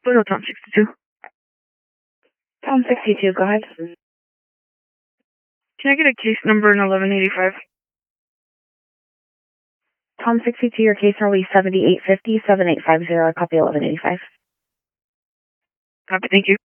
Pluto, Tom 62. Tom 62, go ahead. Can I get a case number in 1185? Tom 62, your case number will be 7850-7850. Copy 1185. Copy, thank you.